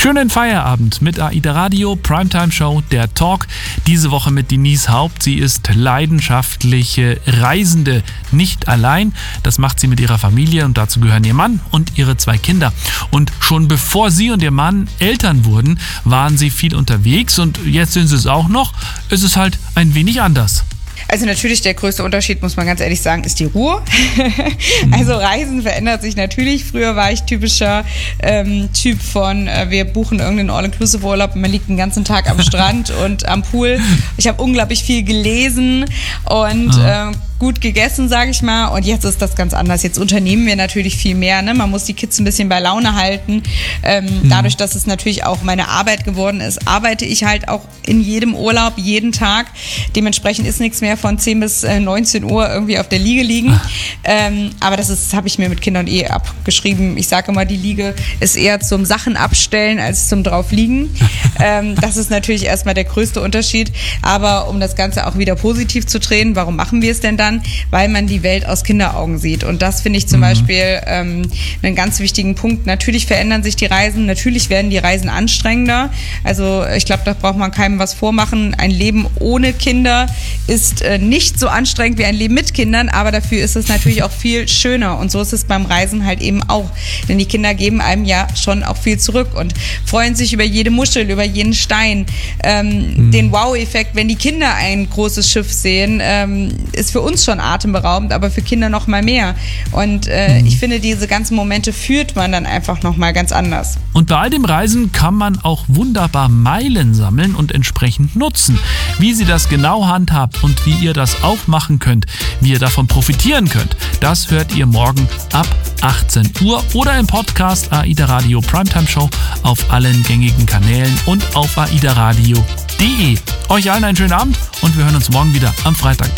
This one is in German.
Schönen Feierabend mit AIDA Radio, Primetime Show, der Talk. Diese Woche mit Denise Haupt. Sie ist leidenschaftliche Reisende, nicht allein. Das macht sie mit ihrer Familie und dazu gehören ihr Mann und ihre 2 Kinder. Und schon bevor sie und ihr Mann Eltern wurden, waren sie viel unterwegs und jetzt sind sie es auch noch. Es ist halt ein wenig anders. Also natürlich der größte Unterschied, muss man ganz ehrlich sagen, ist die Ruhe. Also Reisen verändert sich natürlich. Früher war ich typischer Typ von, wir buchen irgendeinen All-Inclusive-Urlaub und man liegt den ganzen Tag am Strand und am Pool. Ich habe unglaublich viel gelesen und gut gegessen, sage ich mal. Und jetzt ist das ganz anders. Jetzt unternehmen wir natürlich viel mehr. Ne? Man muss die Kids ein bisschen bei Laune halten. Dadurch, dass es natürlich auch meine Arbeit geworden ist, arbeite ich halt auch in jedem Urlaub, jeden Tag. Dementsprechend ist nichts mehr von 10 bis 19 Uhr irgendwie auf der Liege liegen. Aber das habe ich mir mit Kindern abgeschrieben. Ich sage immer, die Liege ist eher zum Sachen abstellen als zum drauf liegen. Das ist natürlich erstmal der größte Unterschied. Aber um das Ganze auch wieder positiv zu drehen, warum machen wir es denn dann? Weil man die Welt aus Kinderaugen sieht. Und das finde ich zum Beispiel einen ganz wichtigen Punkt. Natürlich verändern sich die Reisen, natürlich werden die Reisen anstrengender. Also ich glaube, da braucht man keinem was vormachen. Ein Leben ohne Kinder ist nicht so anstrengend wie ein Leben mit Kindern, aber dafür ist es natürlich auch viel schöner. Und so ist es beim Reisen halt eben auch. Denn die Kinder geben einem ja schon auch viel zurück und freuen sich über jede Muschel, über jeden Stein. Den Wow-Effekt, wenn die Kinder ein großes Schiff sehen, ist für uns schon atemberaubend, aber für Kinder noch mal mehr. Und ich finde, diese ganzen Momente führt man dann einfach noch mal ganz anders. Und bei all dem Reisen kann man auch wunderbar Meilen sammeln und entsprechend nutzen. Wie sie das genau handhabt und wie ihr das auch machen könnt, wie ihr davon profitieren könnt, das hört ihr morgen ab 18 Uhr oder im Podcast AIDA Radio Primetime Show auf allen gängigen Kanälen und auf aidaradio.de. Euch allen einen schönen Abend und wir hören uns morgen wieder am Freitag.